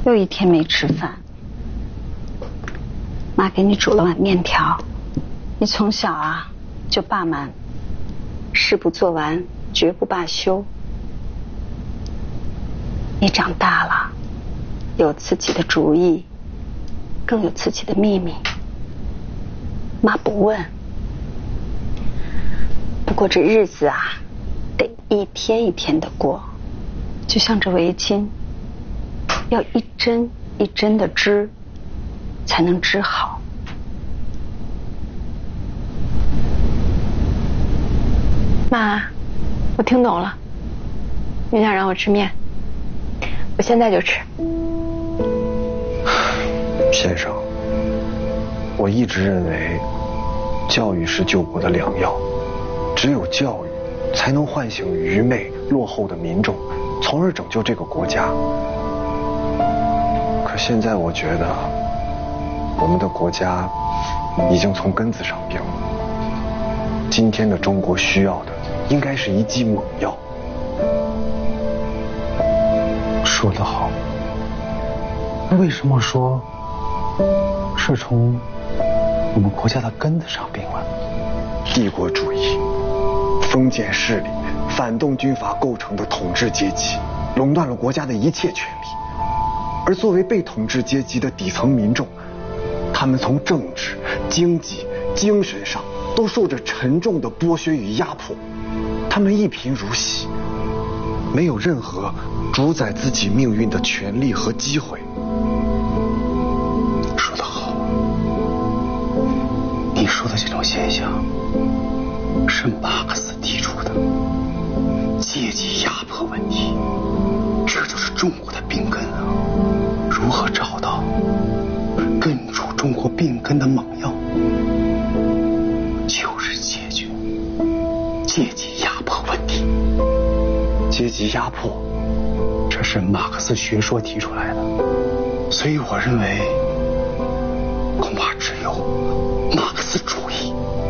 又一天没吃饭，妈给你煮了碗面条。你从小啊就霸蛮，事不做完绝不罢休。你长大了，有自己的主意，更有自己的秘密。妈不问，不过这日子啊，得一天一天的过，就像这围巾，要一针一针的织，才能织好。 妈，我听懂了，你想让我吃面，我现在就吃。 先生，我一直认为教育是救国的良药，只有教育才能唤醒愚昧落后的民众，从而拯救这个国家。可现在我觉得我们的国家已经从根子上病了。今天的中国需要的应该是一剂猛药。 说得好，为什么说是从我们国家的根子上病了？ 帝国主义、封建势力、反动军阀构成的统治阶级，垄断了国家的一切权利。而作为被统治阶级的底层民众，他们从政治、经济、精神上都受着沉重的剥削与压迫，他们一贫如洗，没有任何主宰自己命运的权利和机会。 说得好，你说的这种现象是马克思提出的阶级压迫问题，这就是中国的病根啊！如何找到根除中国病根的猛药，就是解决阶级压迫问题。 阶级压迫， 这是马克思学说提出来的，所以我认为恐怕只有马克思主义